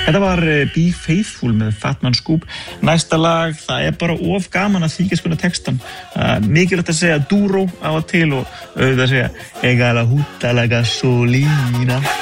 Þetta var Be Faithful með Fatman Scoop. Næsta lag, það bara of gaman að þykjast kunna textan. Mikilvægt að segja duro á og til og auðvitað að segja Ega la hutta la gasolina.